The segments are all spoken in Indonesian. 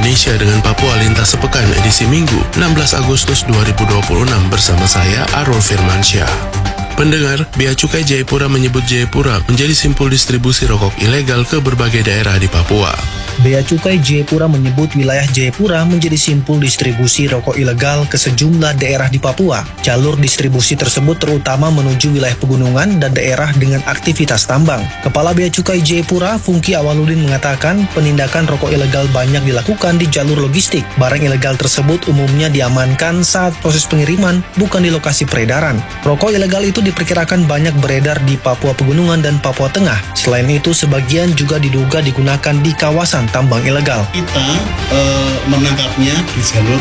Indonesia dengan Papua Lintas Sepekan edisi Minggu 16 Agustus 2026 bersama saya Arul Firmansyah. Pendengar, Bea Cukai Jayapura menyebut Jayapura menjadi simpul distribusi rokok ilegal ke berbagai daerah di Papua. Bea Cukai Jayapura menyebut wilayah Jayapura menjadi simpul distribusi rokok ilegal ke sejumlah daerah di Papua. Jalur distribusi tersebut terutama menuju wilayah pegunungan dan daerah dengan aktivitas tambang. Kepala Bea Cukai Jayapura, Fungki Awaludin mengatakan penindakan rokok ilegal banyak dilakukan di jalur logistik. Barang ilegal tersebut umumnya diamankan saat proses pengiriman, bukan di lokasi peredaran. Rokok ilegal itu diperkirakan banyak beredar di Papua Pegunungan dan Papua Tengah. Selain itu, sebagian juga diduga digunakan di kawasan tambang ilegal. Kita menangkapnya di jalur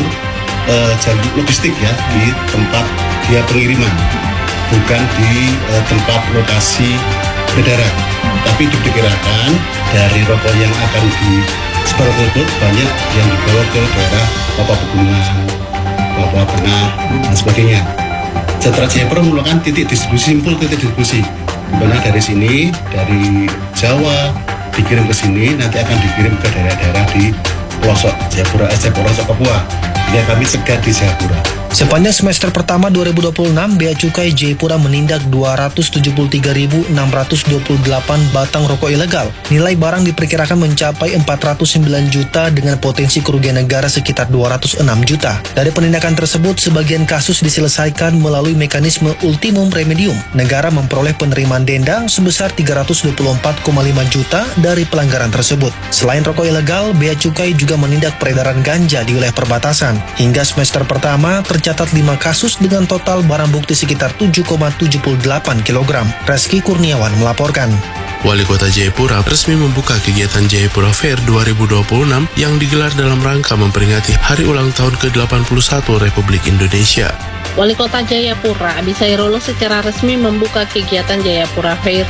logistik ya, di tempat dia pengiriman, bukan di tempat lokasi peredaran. Tapi diperkirakan dari rokok yang akan disebar tersebut banyak yang dibawa ke daerah Papua Pegunungan, Papua Tengah, dan sebagainya. Setelah Jayapura merupakan titik distribusi, simpul titik distribusi. Dimana dari sini, dari Jawa, dikirim ke sini, nanti akan dikirim ke daerah-daerah di pelosok Jayapura, pelosok Papua. Ya, kami cegah di Jayapura. Sepanjang semester pertama 2026, Bea Cukai Jayapura menindak 273.628 batang rokok ilegal. Nilai barang diperkirakan mencapai 409 juta dengan potensi kerugian negara sekitar 206 juta. Dari penindakan tersebut, sebagian kasus diselesaikan melalui mekanisme ultimum remedium. Negara memperoleh penerimaan denda sebesar 324,5 juta dari pelanggaran tersebut. Selain rokok ilegal, Bea Cukai juga menindak peredaran ganja di wilayah perbatasan. Hingga semester pertama, tercatat 5 kasus dengan total barang bukti sekitar 7,78 kg. Reski Kurniawan melaporkan. Wali Kota Jayapura resmi membuka kegiatan Jayapura Fair 2026 yang digelar dalam rangka memperingati Hari Ulang Tahun ke-81 Republik Indonesia. Wali Kota Jayapura, Adi Sairolo, secara resmi membuka kegiatan Jayapura Fair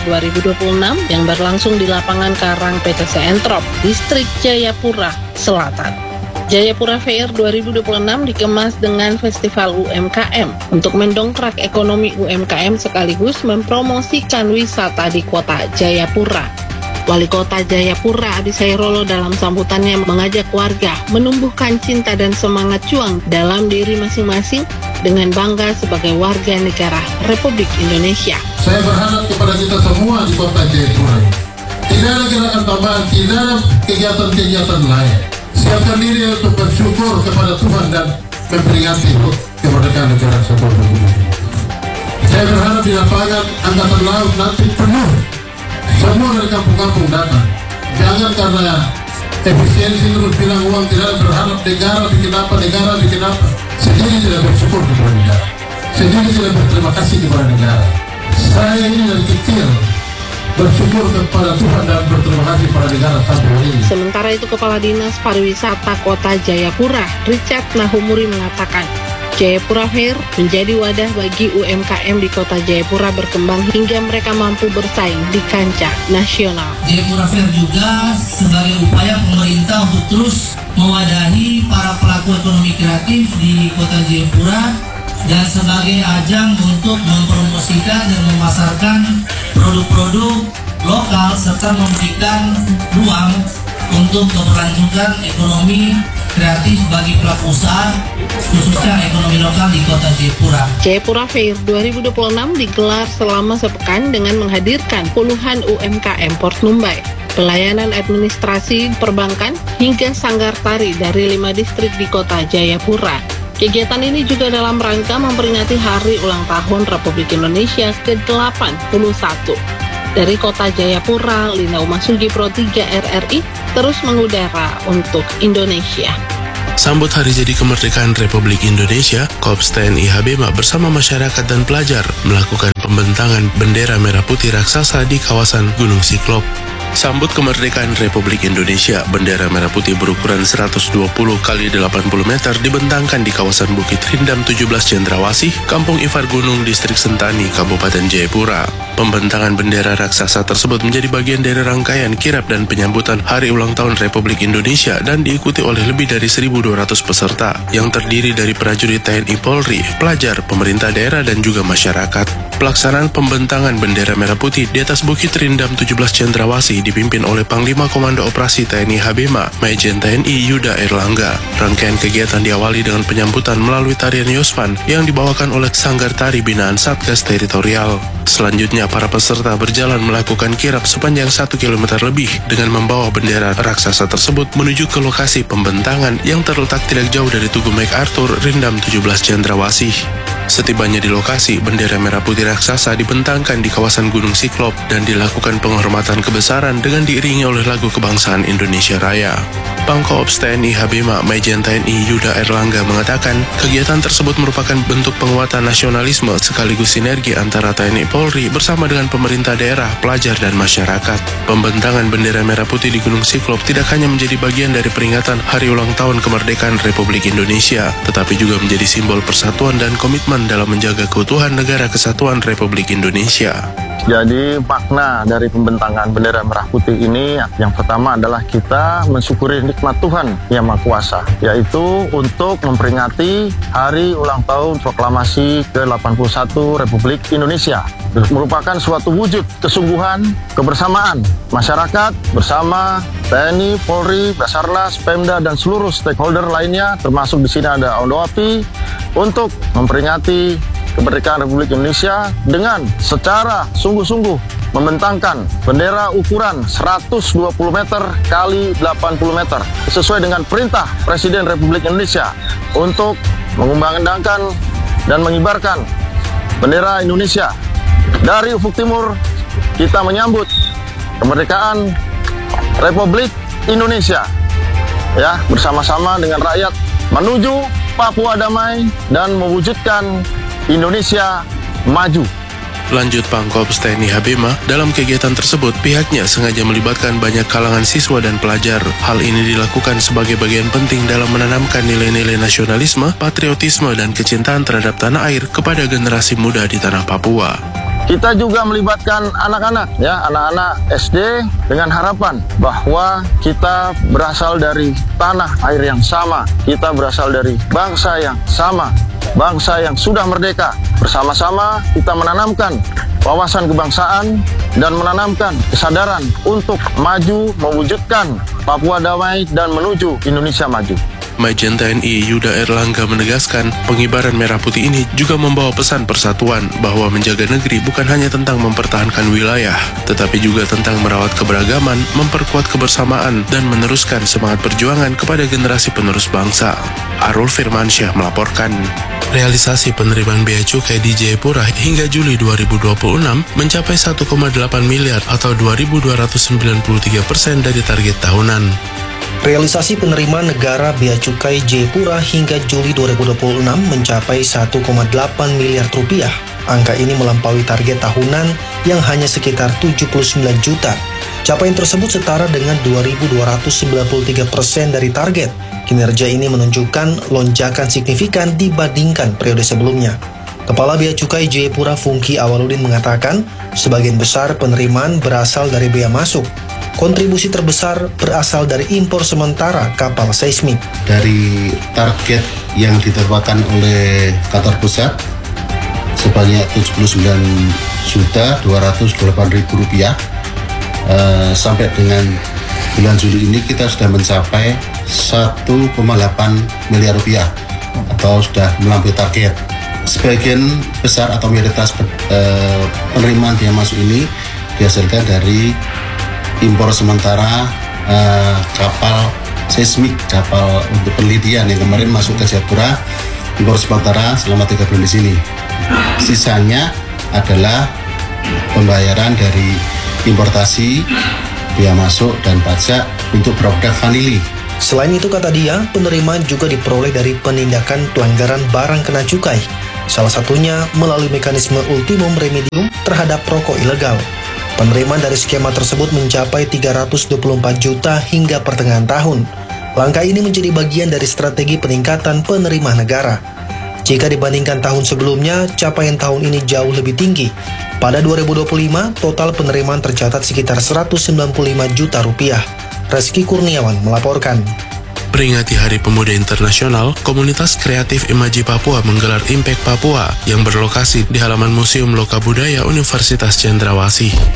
2026 yang berlangsung di lapangan Karang PTC Entrop, Distrik Jayapura Selatan. Jayapura Fair 2026 dikemas dengan festival UMKM untuk mendongkrak ekonomi UMKM sekaligus mempromosikan wisata di kota Jayapura. Wali Kota Jayapura, Adi Sairolo, dalam sambutannya mengajak warga menumbuhkan cinta dan semangat juang dalam diri masing-masing dengan bangga sebagai warga negara Republik Indonesia. Saya berharap kepada kita semua di kota Jayapura, tidak ada gerakan tambahan, tidak ada kegiatan-kegiatan lain. Siapkan diri untuk bersyukur kepada Tuhan dan memperingati kemerdekaan negara Republik Indonesia. Saya berharap di lapangan Angkatan Laut nanti penuh, semua dari kampung-kampung datang. Jangan karena efisiensi terus bilang uang, tidak berharap negara bikin apa. Sendiri tidak bersyukur kepada negara, sendiri tidak berterima kasih kepada negara. Saya ini dari kecil bersyukur kepada Tuhan dan berterima kasih pada negara sampai hari ini. Sementara itu, Kepala Dinas Pariwisata Kota Jayapura, Richard Nahumuri, mengatakan Jayapura Fair menjadi wadah bagi UMKM di Kota Jayapura berkembang hingga mereka mampu bersaing di kancah nasional. Jayapura Fair juga sebagai upaya pemerintah untuk terus mewadahi para pelaku ekonomi kreatif di Kota Jayapura dan sebagai ajang untuk mempromosikan dan memasarkan produk-produk lokal serta memberikan ruang untuk keberlangsungan ekonomi kreatif bagi pelaku usaha khususnya ekonomi lokal di Kota Jayapura. Jayapura Fair 2026 digelar selama sepekan dengan menghadirkan puluhan UMKM Port Numbai, pelayanan administrasi perbankan hingga sanggar tari dari 5 distrik di Kota Jayapura. Kegiatan ini juga dalam rangka memperingati Hari Ulang Tahun Republik Indonesia ke-81. Dari Kota Jayapura, Lina Umasugi Pro 3 RRI terus mengudara untuk Indonesia. Sambut Hari Jadi Kemerdekaan Republik Indonesia, Korps TNI HBMA bersama masyarakat dan pelajar melakukan pembentangan bendera merah putih raksasa di kawasan Gunung Siklop. Sambut kemerdekaan Republik Indonesia, bendera merah putih berukuran 120 x 80 meter dibentangkan di kawasan Bukit Rindam 17 Cendrawasih, Kampung Ifar Gunung, Distrik Sentani, Kabupaten Jayapura. Pembentangan bendera raksasa tersebut menjadi bagian dari rangkaian kirap dan penyambutan Hari Ulang Tahun Republik Indonesia dan diikuti oleh lebih dari 1.200 peserta yang terdiri dari prajurit TNI Polri, pelajar, pemerintah daerah, dan juga masyarakat. Pelaksanaan pembentangan bendera merah putih di atas Bukit Rindam 17 Cendrawasih dipimpin oleh Panglima Komando Operasi TNI Habema, Majen TNI Yuda Erlangga. Rangkaian kegiatan diawali dengan penyambutan melalui tarian Yospan yang dibawakan oleh Sanggar Tari Binaan Satgas Teritorial. Selanjutnya, para peserta berjalan melakukan kirap sepanjang 1 km lebih dengan membawa bendera raksasa tersebut menuju ke lokasi pembentangan yang terletak tidak jauh dari Tugu MacArthur, Rindam 17 Cendrawasih. Setibanya di lokasi, bendera merah putih raksasa dibentangkan di kawasan Gunung Siklop dan dilakukan penghormatan kebesaran dengan diiringi oleh lagu kebangsaan Indonesia Raya. Pangkoops TNI Habema, Majen TNI Yuda Erlangga mengatakan, kegiatan tersebut merupakan bentuk penguatan nasionalisme sekaligus sinergi antara TNI Polri bersama dengan pemerintah daerah, pelajar, dan masyarakat. Pembentangan bendera merah putih di Gunung Siklop tidak hanya menjadi bagian dari peringatan Hari Ulang Tahun Kemerdekaan Republik Indonesia, tetapi juga menjadi simbol persatuan dan komitmen dalam menjaga keutuhan Negara Kesatuan Republik Indonesia. Jadi makna dari pembentangan bendera merah putih ini yang pertama adalah kita mensyukuri nikmat Tuhan Yang Maha Kuasa, yaitu untuk memperingati Hari Ulang Tahun Proklamasi ke-81 Republik Indonesia. Merupakan suatu wujud kesungguhan, kebersamaan masyarakat bersama TNI, Polri, Basarnas, Pemda, dan seluruh stakeholder lainnya, termasuk di sini ada ONDOAPI, untuk memperingati kemerdekaan Republik Indonesia dengan secara sungguh-sungguh membentangkan bendera ukuran 120 meter kali 80 meter sesuai dengan perintah Presiden Republik Indonesia untuk mengumandangkan dan mengibarkan bendera Indonesia. Dari ufuk timur kita menyambut kemerdekaan Republik Indonesia, ya, bersama-sama dengan rakyat menuju Papua damai dan mewujudkan Indonesia maju. Lanjut Pangkoops TNI Habema, dalam kegiatan tersebut pihaknya sengaja melibatkan banyak kalangan siswa dan pelajar. Hal ini dilakukan sebagai bagian penting dalam menanamkan nilai-nilai nasionalisme, patriotisme, dan kecintaan terhadap tanah air kepada generasi muda di tanah Papua. Kita juga melibatkan anak-anak, ya, anak-anak SD dengan harapan bahwa kita berasal dari tanah air yang sama, kita berasal dari bangsa yang sama, bangsa yang sudah merdeka. Bersama-sama kita menanamkan wawasan kebangsaan dan menanamkan kesadaran untuk maju mewujudkan Papua damai dan menuju Indonesia maju. Majen TNI Yuda Erlangga menegaskan, pengibaran merah putih ini juga membawa pesan persatuan bahwa menjaga negeri bukan hanya tentang mempertahankan wilayah, tetapi juga tentang merawat keberagaman, memperkuat kebersamaan, dan meneruskan semangat perjuangan kepada generasi penerus bangsa. Arul Firmansyah melaporkan. Realisasi penerimaan bea cukai di Jayapura hingga Juli 2026 mencapai 1,8 miliar atau 2.293% dari target tahunan. Realisasi penerimaan negara bea cukai Jayapura hingga Juli 2026 mencapai 1,8 miliar rupiah. Angka ini melampaui target tahunan yang hanya sekitar 79 juta. Capaian tersebut setara dengan 2.293% dari target. Kinerja ini menunjukkan lonjakan signifikan dibandingkan periode sebelumnya. Kepala Bea Cukai Jayapura Fungki Awaludin mengatakan, sebagian besar penerimaan berasal dari bea masuk. Kontribusi terbesar berasal dari impor sementara kapal seismik. Dari target yang ditetapkan oleh kantor pusat sebanyak 79.208.000 rupiah, sampai dengan bulan Juli ini kita sudah mencapai 1,8 miliar rupiah atau sudah melampaui target. Sebagian besar atau mayoritas penerimaan biaya masuk ini dihasilkan dari impor sementara kapal seismik, kapal untuk penelitian yang kemarin masuk ke Jayapura, impor sementara selama 3 bulan di sini. Sisanya adalah pembayaran dari importasi, biaya masuk, dan pajak untuk produk vanili. Selain itu, kata dia, penerimaan juga diperoleh dari penindakan pelanggaran barang kena cukai. Salah satunya melalui mekanisme ultimum remedium terhadap rokok ilegal. Penerimaan dari skema tersebut mencapai 324 juta hingga pertengahan tahun. Langkah ini menjadi bagian dari strategi peningkatan penerimaan negara. Jika dibandingkan tahun sebelumnya, capaian tahun ini jauh lebih tinggi. Pada 2025, total penerimaan tercatat sekitar 195 juta rupiah. Reski Kurniawan melaporkan. Peringati Hari Pemuda Internasional, Komunitas Kreatif Imaji Papua menggelar Impact Papua yang berlokasi di halaman Museum Loka Budaya Universitas Cendrawasih.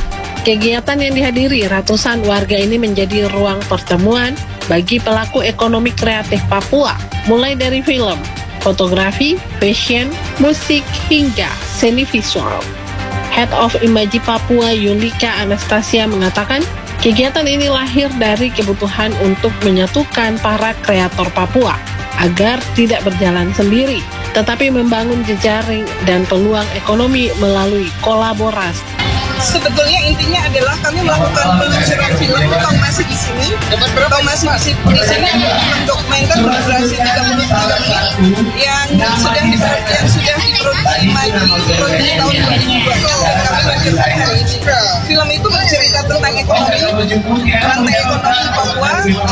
Kegiatan yang dihadiri ratusan warga ini menjadi ruang pertemuan bagi pelaku ekonomi kreatif Papua, mulai dari film, fotografi, fashion, musik, hingga seni visual. Head of Imaji Papua Yulika Anastasia mengatakan, kegiatan ini lahir dari kebutuhan untuk menyatukan para kreator Papua agar tidak berjalan sendiri, tetapi membangun jejaring dan peluang ekonomi melalui kolaborasi. Sebetulnya intinya adalah kami melakukan peluncuran film Tong Masih di sini. Tong Masih di sini adalah film dokumenter berdurasi 33 menit yang sudah diproduksi Imaji produksi tahun 2002 dan kami lanjutkan hari ini. Film itu bercerita tentang ekonomi, rantai ekonomi Papua,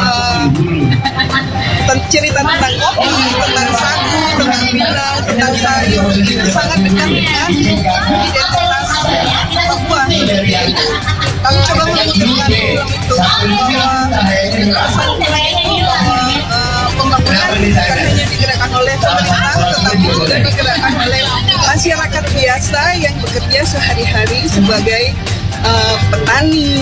cerita tentang kopi, tentang sagu, tentang pinang, tentang sayur. Itu sangat dekat dengan identitas Papua. Kami coba menunjukkan film itu pesan film itu pembangunan bukan hanya digerakkan oleh pemerintah, tetapi juga digerakkan oleh masyarakat biasa yang bekerja sehari-hari sebagai petani,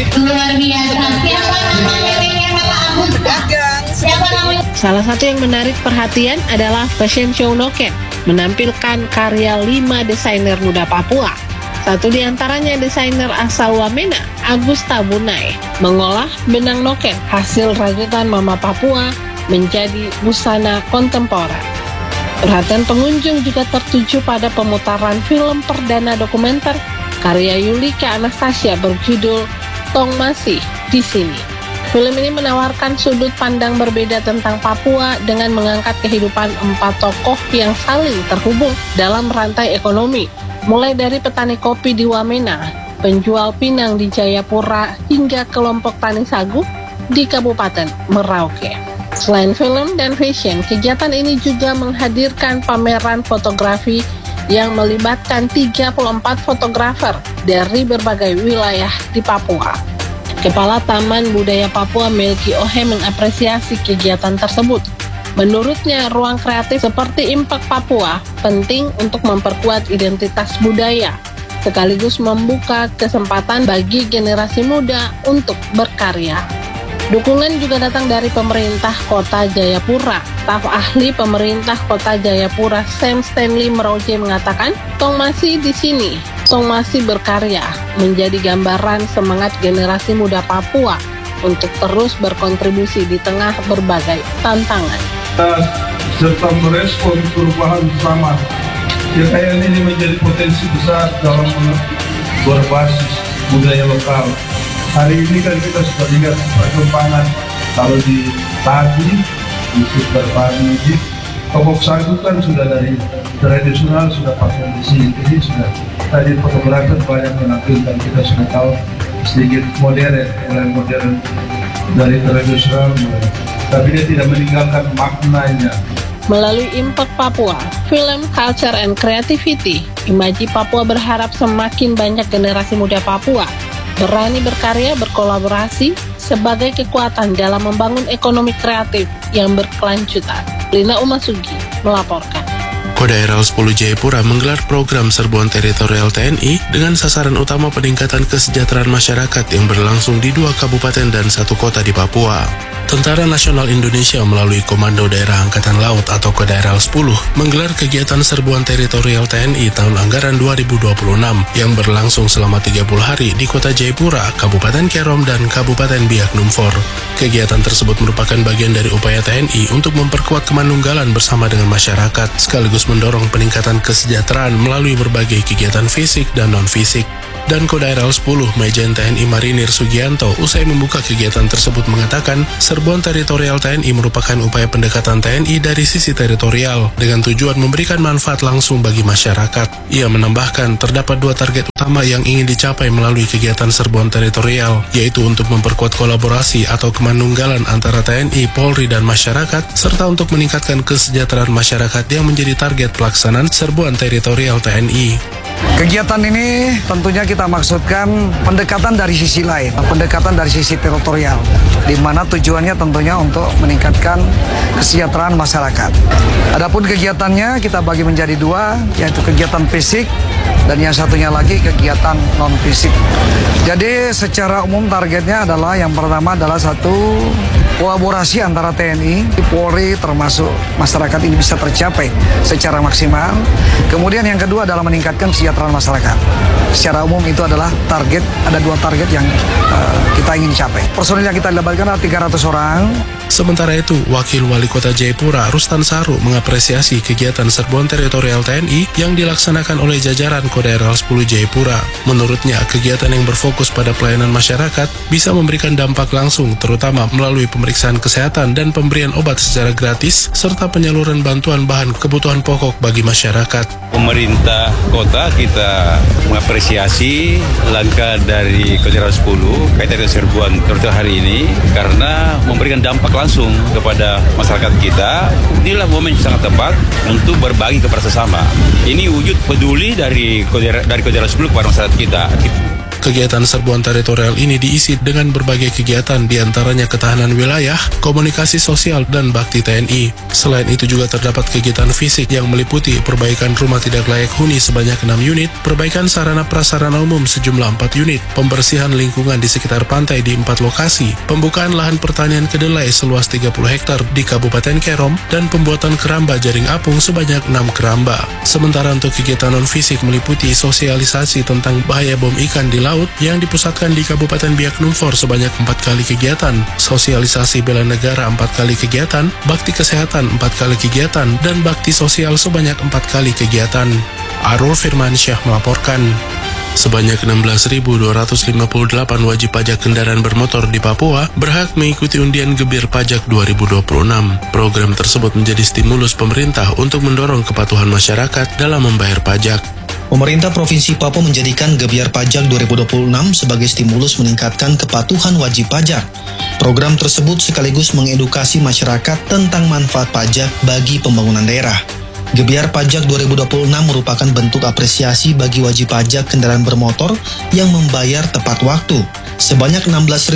pedagang. Salah satu yang menarik perhatian adalah fashion show Noken, menampilkan karya 5 desainer muda Papua. Satu di antaranya desainer asal Wamena, Agus Tabunai, mengolah benang Noken hasil rajutan Mama Papua menjadi busana kontemporer. Perhatian pengunjung juga tertuju pada pemutaran film perdana dokumenter karya Yulika Anastasia berjudul Tong Masih di Sini. Film ini menawarkan sudut pandang berbeda tentang Papua dengan mengangkat kehidupan 4 tokoh yang saling terhubung dalam rantai ekonomi, mulai dari petani kopi di Wamena, penjual pinang di Jayapura, hingga kelompok tani sagu di Kabupaten Merauke. Selain film dan fashion, kegiatan ini juga menghadirkan pameran fotografi yang melibatkan 34 fotografer dari berbagai wilayah di Papua. Kepala Taman Budaya Papua Melki Ohe mengapresiasi kegiatan tersebut. Menurutnya, ruang kreatif seperti Impact Papua penting untuk memperkuat identitas budaya, sekaligus membuka kesempatan bagi generasi muda untuk berkarya. Dukungan juga datang dari pemerintah Kota Jayapura. Staf ahli pemerintah Kota Jayapura, Sam Stanley Meroje, mengatakan, Tong Masih di sini, Tong Masih berkarya, menjadi gambaran semangat generasi muda Papua untuk terus berkontribusi di tengah berbagai tantangan. Serta merespon perubahan bersama. Kekayaan ini menjadi potensi besar dalam berbasis budaya lokal. Hari ini kan kita sudah lihat perkembangan kalau di Tagi, di Sukarpadi, Kobok Sagu kan sudah dari tradisional sudah pakai di sini. Jadi sudah tadi fotografer banyak menampilkan, kita sudah tahu sedikit modern, mulai modern dari tradisional, tapi dia tidak meninggalkan maknanya. Melalui Impact Papua, Film, Culture, and Creativity, Imaji Papua berharap semakin banyak generasi muda Papua berani berkarya, berkolaborasi sebagai kekuatan dalam membangun ekonomi kreatif yang berkelanjutan. Lina Umasugi melaporkan. Kodaeral 10 Jayapura menggelar program serbuan teritorial TNI dengan sasaran utama peningkatan kesejahteraan masyarakat yang berlangsung di 2 kabupaten dan 1 kota di Papua. Tentara Nasional Indonesia melalui Komando Daerah Angkatan Laut atau Kodaeral 10 menggelar kegiatan serbuan teritorial TNI tahun anggaran 2026 yang berlangsung selama 30 hari di Kota Jayapura, Kabupaten Kerom, dan Kabupaten Biak Numfor. Kegiatan tersebut merupakan bagian dari upaya TNI untuk memperkuat kemanunggalan bersama dengan masyarakat, sekaligus mendorong peningkatan kesejahteraan melalui berbagai kegiatan fisik dan non-fisik. Dan Kodaeral 10 Majen TNI Marinir Sugianto usai membuka kegiatan tersebut mengatakan serbuan teritorial TNI merupakan upaya pendekatan TNI dari sisi teritorial dengan tujuan memberikan manfaat langsung bagi masyarakat. Ia menambahkan terdapat 2 target utama yang ingin dicapai melalui kegiatan serbuan teritorial, yaitu untuk memperkuat kolaborasi atau kemanunggalan antara TNI, Polri, dan masyarakat, serta untuk meningkatkan kesejahteraan masyarakat yang menjadi target pelaksanaan serbuan teritorial TNI. Kegiatan ini tentunya kita maksudkan pendekatan dari sisi lain, pendekatan dari sisi teritorial, di mana tujuannya tentunya untuk meningkatkan kesejahteraan masyarakat. Adapun kegiatannya kita bagi menjadi dua, yaitu kegiatan fisik dan yang satunya lagi kegiatan non-fisik. Jadi secara umum targetnya adalah yang pertama adalah satu kolaborasi antara TNI, Polri termasuk masyarakat ini bisa tercapai secara maksimal. Kemudian yang kedua adalah meningkatkan kesejahteraan masyarakat. Secara umum itu adalah target, ada dua target yang kita ingin capai. Personil yang kita libatkan adalah 300 orang. Sementara itu, Wakil Wali Kota Jayapura, Rustan Saru, mengapresiasi kegiatan serbuan teritorial TNI yang dilaksanakan oleh jajaran Kodaeral 10 Jayapura. Menurutnya, kegiatan yang berfokus pada pelayanan masyarakat bisa memberikan dampak langsung, terutama melalui pemeriksaan kesehatan dan pemberian obat secara gratis, serta penyaluran bantuan bahan kebutuhan pokok bagi masyarakat. Pemerintah kota kita mengapresiasi langkah dari Kodaeral 10 kaitan dengan serbuan teritorial hari ini karena memberikan dampak langsung kepada masyarakat kita. Inilah momen yang sangat tepat untuk berbagi kepada sesama. Ini wujud peduli dari Kodaeral 10 kepada masyarakat kita. Kegiatan serbuan teritorial ini diisi dengan berbagai kegiatan, diantaranya ketahanan wilayah, komunikasi sosial, dan bakti TNI. Selain itu juga terdapat kegiatan fisik yang meliputi perbaikan rumah tidak layak huni sebanyak 6 unit, perbaikan sarana prasarana umum sejumlah 4 unit, pembersihan lingkungan di sekitar pantai di 4 lokasi, pembukaan lahan pertanian kedelai seluas 30 hektar di Kabupaten Kerom, dan pembuatan keramba jaring apung sebanyak 6 keramba. Sementara untuk kegiatan non-fisik meliputi sosialisasi tentang bahaya bom ikan di laut yang dipusatkan di Kabupaten Biak Numfor sebanyak 4 kali kegiatan, sosialisasi bela negara 4 kali kegiatan, bakti kesehatan 4 kali kegiatan, dan bakti sosial sebanyak 4 kali kegiatan. Arul Firmansyah melaporkan. Sebanyak 16.258 wajib pajak kendaraan bermotor di Papua berhak mengikuti undian Gebir Pajak 2026. Program tersebut menjadi stimulus pemerintah untuk mendorong kepatuhan masyarakat dalam membayar pajak. Pemerintah Provinsi Papua menjadikan Gebiar Pajak 2026 sebagai stimulus meningkatkan kepatuhan wajib pajak. Program tersebut sekaligus mengedukasi masyarakat tentang manfaat pajak bagi pembangunan daerah. Gebiar Pajak 2026 merupakan bentuk apresiasi bagi wajib pajak kendaraan bermotor yang membayar tepat waktu. Sebanyak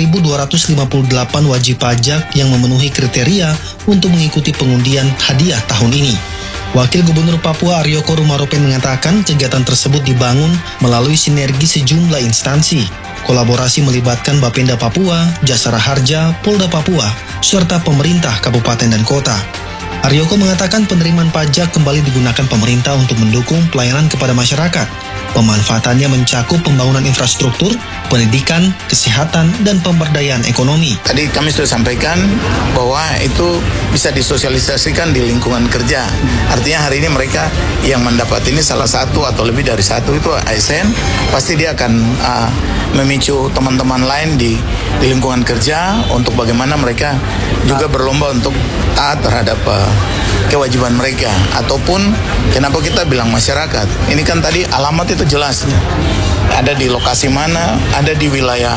16.258 wajib pajak yang memenuhi kriteria untuk mengikuti pengundian hadiah tahun ini. Wakil Gubernur Papua Aryoko Rumaropen mengatakan kegiatan tersebut dibangun melalui sinergi sejumlah instansi. Kolaborasi melibatkan Bapenda Papua, Jasara Harja, Polda Papua, serta pemerintah kabupaten dan kota. Aryoko mengatakan penerimaan pajak kembali digunakan pemerintah untuk mendukung pelayanan kepada masyarakat. Pemanfaatannya mencakup pembangunan infrastruktur, pendidikan, kesehatan, dan pemberdayaan ekonomi. Tadi kami sudah sampaikan bahwa itu bisa disosialisasikan di lingkungan kerja. Artinya hari ini mereka yang mendapat ini salah satu atau lebih dari satu itu ASN, pasti dia akan memicu teman-teman lain di lingkungan kerja untuk bagaimana mereka juga berlomba untuk taat terhadap kewajiban mereka. Ataupun kenapa kita bilang masyarakat, ini kan tadi alamat itu jelas, ada di lokasi mana, ada di wilayah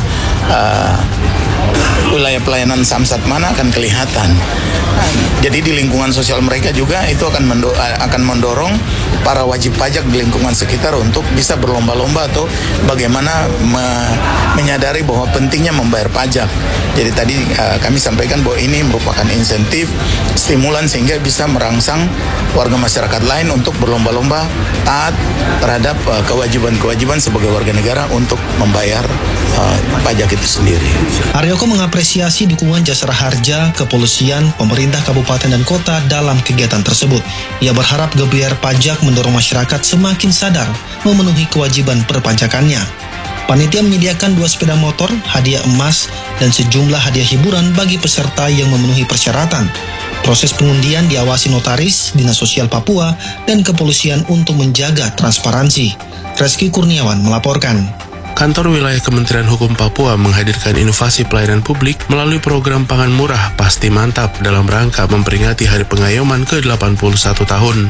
pelayanan samsat mana akan kelihatan. Jadi di lingkungan sosial mereka juga itu akan mendorong para wajib pajak di lingkungan sekitar untuk bisa berlomba-lomba atau bagaimana menyadari bahwa pentingnya membayar pajak. Jadi tadi kami sampaikan bahwa ini merupakan insentif, stimulan sehingga bisa merangsang warga masyarakat lain untuk berlomba-lomba taat terhadap kewajiban-kewajiban sebagai warga negara untuk membayar pajak itu sendiri. Aryoko mengapresiasi dukungan Jasara Harja, kepolisian, pemerintah kabupaten dan kota dalam kegiatan tersebut. Ia berharap Gebiar Pajak mendorong masyarakat semakin sadar memenuhi kewajiban perpajakannya. Panitia menyediakan 2 sepeda motor, hadiah emas, dan sejumlah hadiah hiburan bagi peserta yang memenuhi persyaratan. Proses pengundian diawasi notaris, Dinas Sosial Papua, dan kepolisian untuk menjaga transparansi. Reski Kurniawan melaporkan. Kantor Wilayah Kementerian Hukum Papua menghadirkan inovasi pelayanan publik melalui program pangan murah Pasti Mantap dalam rangka memperingati Hari Pengayoman ke-81 tahun.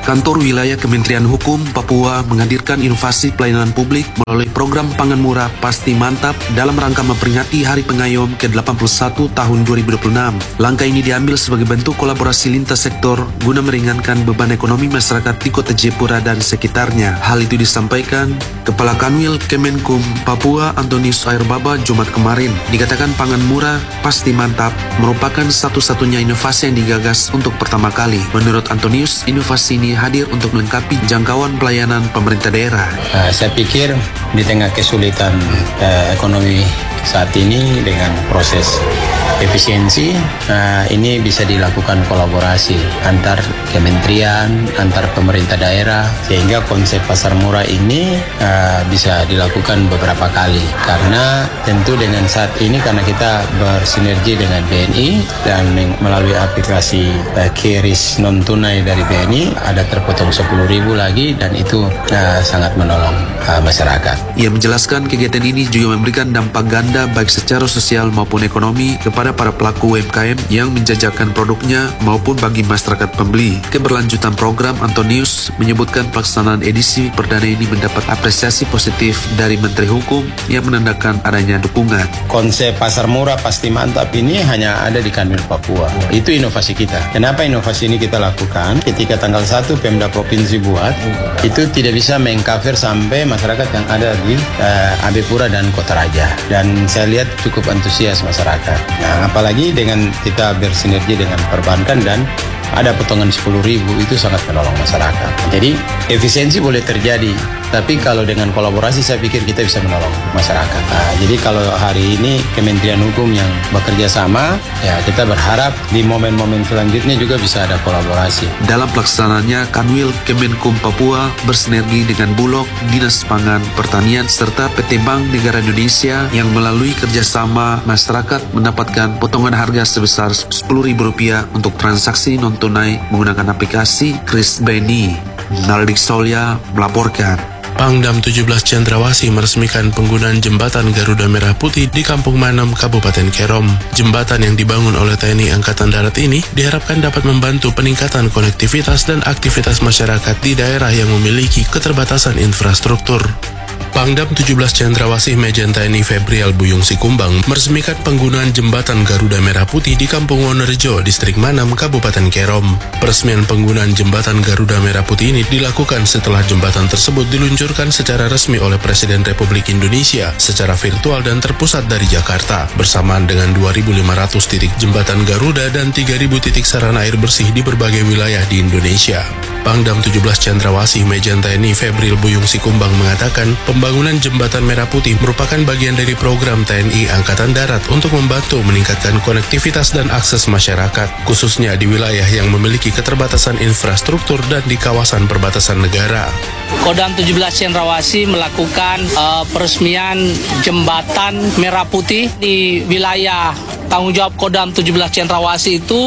Kantor Wilayah Kementerian Hukum Papua menghadirkan inovasi pelayanan publik melalui program Pangan Murah Pasti Mantap dalam rangka memperingati Hari Pengayom ke-81 tahun 2026. Langkah ini diambil sebagai bentuk kolaborasi lintas sektor guna meringankan beban ekonomi masyarakat di Kota Jayapura dan sekitarnya. Hal itu disampaikan Kepala Kanwil Kemenkum Papua Antonius Airbaba Jumat kemarin. Dikatakan Pangan Murah Pasti Mantap merupakan satu-satunya inovasi yang digagas untuk pertama kali. Menurut Antonius, inovasi ini hadir untuk melengkapi jangkauan pelayanan pemerintah daerah. Saya pikir di tengah kesulitan ekonomi saat ini dengan proses efisiensi, ini bisa dilakukan kolaborasi antar kementerian, antar pemerintah daerah, sehingga konsep pasar murah ini bisa dilakukan beberapa kali. Karena tentu dengan saat ini, karena kita bersinergi dengan BNI dan melalui aplikasi QRIS non tunai dari BNI, ada terpotong 10.000 lagi, dan itu sangat menolong masyarakat. Ia menjelaskan kegiatan ini juga memberikan dampak ganda baik secara sosial maupun ekonomi kepada para pelaku UMKM yang menjajakan produknya maupun bagi masyarakat pembeli. Keberlanjutan program, Antonius menyebutkan pelaksanaan edisi perdana ini mendapat apresiasi positif dari Menteri Hukum yang menandakan adanya dukungan. Konsep pasar murah pasti mantap ini hanya ada di Kanwil Papua. Itu inovasi kita. Kenapa inovasi ini kita lakukan? Ketika tanggal 1 Pemda Provinsi buat, itu tidak bisa mengcover sampai masyarakat yang ada di Abepura dan Kota Raja. Dan saya lihat cukup antusias masyarakat. Nah, apalagi dengan kita bersinergi dengan perbankan dan ada potongan 10.000, itu sangat menolong masyarakat. Jadi efisiensi boleh terjadi, tapi kalau dengan kolaborasi saya pikir kita bisa menolong masyarakat. Jadi kalau hari ini Kementerian Hukum yang bekerja sama, ya kita berharap di momen-momen selanjutnya juga bisa ada kolaborasi. Dalam pelaksanaannya, Kanwil Kemenkum Papua bersinergi dengan Bulog, Dinas Pangan, Pertanian, serta PT Bank Negara Indonesia yang melalui kerjasama masyarakat mendapatkan potongan harga sebesar Rp10.000 untuk transaksi non-tunai menggunakan aplikasi QRIS BNI. Naldik Solya melaporkan. Pangdam 17 Cendrawasih meresmikan penggunaan jembatan Garuda Merah Putih di Kampung Manem, Kabupaten Kerom. Jembatan yang dibangun oleh TNI Angkatan Darat ini diharapkan dapat membantu peningkatan konektivitas dan aktivitas masyarakat di daerah yang memiliki keterbatasan infrastruktur. Pangdam 17 Cendrawasih Mejen TNI Febrial Buyung Sikumbang meresmikan penggunaan jembatan Garuda Merah Putih di Kampung Wonorejo, Distrik Manam, Kabupaten Kerom. Peresmian penggunaan jembatan Garuda Merah Putih ini dilakukan setelah jembatan tersebut diluncurkan secara resmi oleh Presiden Republik Indonesia secara virtual dan terpusat dari Jakarta, bersamaan dengan 2.500 titik jembatan Garuda dan 3.000 titik sarana air bersih di berbagai wilayah di Indonesia. Pangdam 17 Cendrawasih Mejen TNI Febrial Buyung Sikumbang mengatakan pembangunan jembatan Merah Putih merupakan bagian dari program TNI Angkatan Darat untuk membantu meningkatkan konektivitas dan akses masyarakat, khususnya di wilayah yang memiliki keterbatasan infrastruktur dan di kawasan perbatasan negara. Kodam 17 Cendrawasih melakukan peresmian jembatan Merah Putih di wilayah tanggung jawab Kodam 17 Cendrawasih. Itu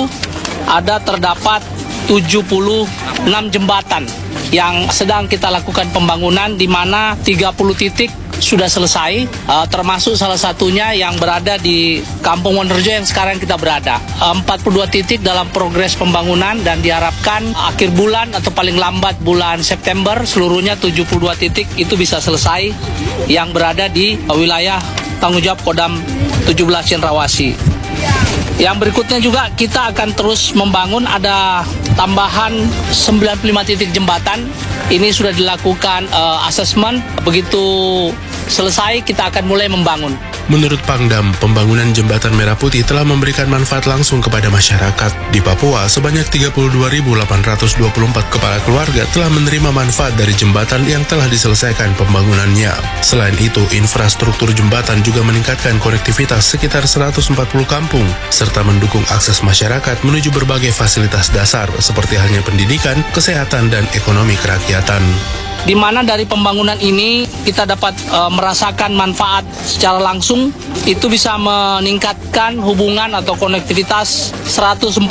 terdapat 76 jembatan yang sedang kita lakukan pembangunan, di mana 30 titik sudah selesai, termasuk salah satunya yang berada di Kampung Wonorejo yang sekarang kita berada. 42 titik dalam progres pembangunan, dan diharapkan akhir bulan atau paling lambat bulan September seluruhnya 72 titik itu bisa selesai yang berada di wilayah tanggung jawab Kodam 17 Cendrawasih. Yang berikutnya juga kita akan terus membangun, ada tambahan 95 titik jembatan. Ini sudah dilakukan asesmen, begitu selesai kita akan mulai membangun. Menurut Pangdam, pembangunan jembatan Merah Putih telah memberikan manfaat langsung kepada masyarakat. Di Papua, sebanyak 32.824 kepala keluarga telah menerima manfaat dari jembatan yang telah diselesaikan pembangunannya. Selain itu, infrastruktur jembatan juga meningkatkan konektivitas sekitar 140 kampung, serta mendukung akses masyarakat menuju berbagai fasilitas dasar seperti halnya pendidikan, kesehatan, dan ekonomi kerakyatan. Di mana dari pembangunan ini kita dapat merasakan manfaat secara langsung, itu bisa meningkatkan hubungan atau konektivitas 140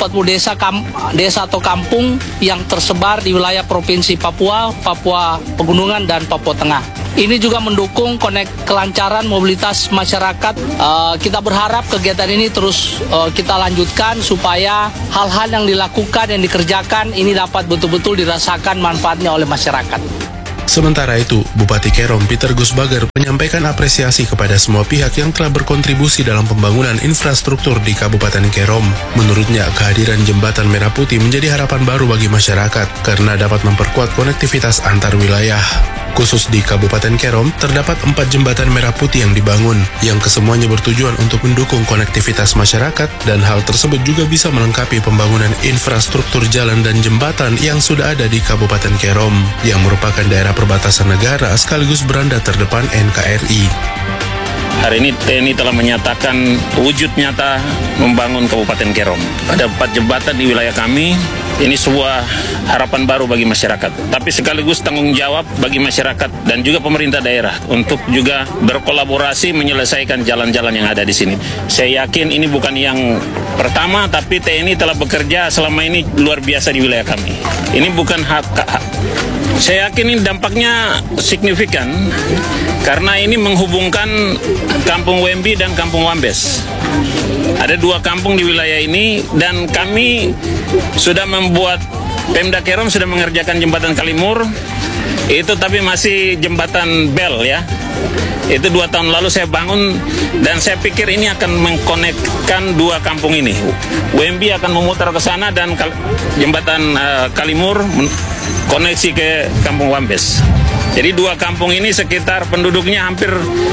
desa atau kampung yang tersebar di wilayah Provinsi Papua, Papua Pegunungan, dan Papua Tengah. Ini juga mendukung kelancaran mobilitas masyarakat. Kita berharap kegiatan ini terus kita lanjutkan supaya hal-hal yang dilakukan, yang dikerjakan ini dapat betul-betul dirasakan manfaatnya oleh masyarakat. Sementara itu, Bupati Kerom Peter Gusbager menyampaikan apresiasi kepada semua pihak yang telah berkontribusi dalam pembangunan infrastruktur di Kabupaten Kerom. Menurutnya, kehadiran jembatan Merah Putih menjadi harapan baru bagi masyarakat karena dapat memperkuat konektivitas antar wilayah. Khusus di Kabupaten Kerom, terdapat 4 jembatan merah putih yang dibangun, yang kesemuanya bertujuan untuk mendukung konektivitas masyarakat, dan hal tersebut juga bisa melengkapi pembangunan infrastruktur jalan dan jembatan yang sudah ada di Kabupaten Kerom, yang merupakan daerah perbatasan negara sekaligus beranda terdepan NKRI. Hari ini TNI telah menyatakan wujud nyata membangun Kabupaten Kerom. Ada 4 jembatan di wilayah kami. Ini sebuah harapan baru bagi masyarakat, tapi sekaligus tanggung jawab bagi masyarakat dan juga pemerintah daerah untuk juga berkolaborasi menyelesaikan jalan-jalan yang ada di sini. Saya yakin ini bukan yang pertama, tapi TNI telah bekerja selama ini luar biasa di wilayah kami. Ini bukan hak. Saya yakin ini dampaknya signifikan karena ini menghubungkan Kampung Wembi dan Kampung Wambes. Ada 2 kampung di wilayah ini dan kami sudah membuat, Pemda Kerom sudah mengerjakan jembatan Kalimur itu, tapi masih jembatan Bel ya. Itu 2 tahun lalu saya bangun dan saya pikir ini akan mengkonekkan 2 kampung ini. Wembi akan memutar ke sana dan jembatan Kalimur koneksi ke Kampung Wambes. Jadi 2 kampung ini sekitar penduduknya hampir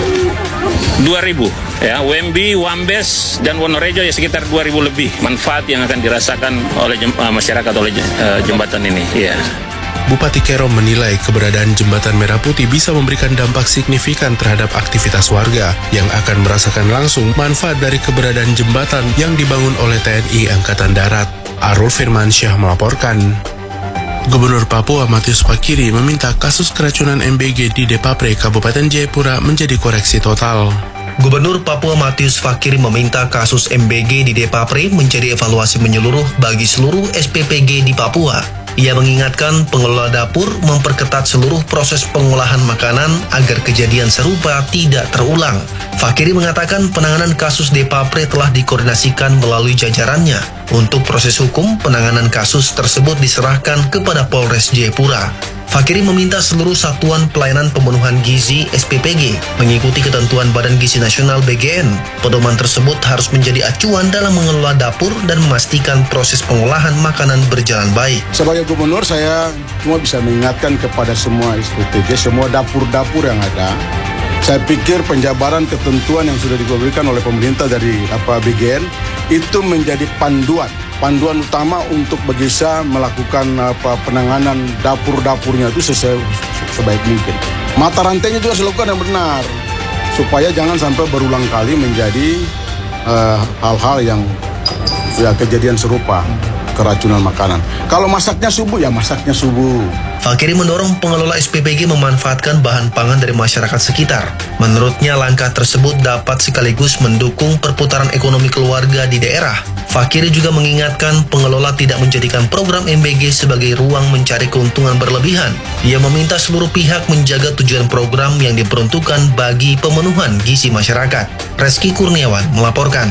2.000 ya. Wembi, Wambes dan Wonorejo ya sekitar 2.000 lebih manfaat yang akan dirasakan oleh masyarakat oleh jembatan ini ya. Bupati Kerom menilai keberadaan jembatan Merah Putih bisa memberikan dampak signifikan terhadap aktivitas warga yang akan merasakan langsung manfaat dari keberadaan jembatan yang dibangun oleh TNI Angkatan Darat. Arul Firmansyah melaporkan. Gubernur Papua Matius Fakiri meminta kasus keracunan MBG di Depapre, Kabupaten Jayapura menjadi koreksi total. Gubernur Papua Matius Fakiri meminta kasus MBG di Depapre menjadi evaluasi menyeluruh bagi seluruh SPPG di Papua. Ia mengingatkan pengelola dapur memperketat seluruh proses pengolahan makanan agar kejadian serupa tidak terulang. Fakiri mengatakan penanganan kasus Depapre telah dikoordinasikan melalui jajarannya. Untuk proses hukum, penanganan kasus tersebut diserahkan kepada Polres Jayapura. Fakiri meminta seluruh satuan pelayanan pemenuhan gizi SPPG mengikuti ketentuan Badan Gizi Nasional BGN. Pedoman tersebut harus menjadi acuan dalam mengelola dapur dan memastikan proses pengolahan makanan berjalan baik. Sebagai gubernur, saya cuma bisa mengingatkan kepada semua SPPG, semua dapur-dapur yang ada. Saya pikir penjabaran ketentuan yang sudah diberikan oleh pemerintah dari BGN itu menjadi panduan utama untuk bisa melakukan penanganan dapur-dapurnya itu sebaik mungkin. Mata rantainya juga dilakukan yang benar supaya jangan sampai berulang kali menjadi hal-hal yang kejadian serupa, keracunan makanan. Kalau masaknya subuh, ya masaknya subuh. Fakiri mendorong pengelola SPPG memanfaatkan bahan pangan dari masyarakat sekitar. Menurutnya langkah tersebut dapat sekaligus mendukung perputaran ekonomi keluarga di daerah. Fakiri juga mengingatkan pengelola tidak menjadikan program MBG sebagai ruang mencari keuntungan berlebihan. Ia meminta seluruh pihak menjaga tujuan program yang diperuntukkan bagi pemenuhan gizi masyarakat. Reski Kurniawan melaporkan.